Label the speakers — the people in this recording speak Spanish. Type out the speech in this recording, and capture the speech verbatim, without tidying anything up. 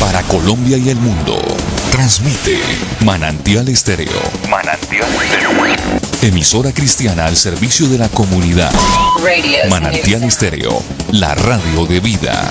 Speaker 1: Para Colombia y el mundo, transmite Manantial Estéreo. Manantial Estéreo. Emisora cristiana al servicio de la comunidad. Manantial Estéreo, la radio de vida.